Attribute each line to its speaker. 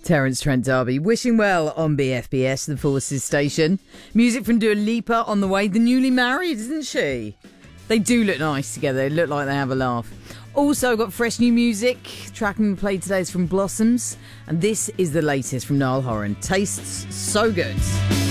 Speaker 1: Terence Trent D'Arby, wishing well on BFBS, the Forces station. Music from Dua Lipa on the way. The newly married, isn't she? They do look nice together. They look like they have a laugh. Also got fresh new music. Track and play today is from Blossoms. And this is the latest from Niall Horan. Tastes so good.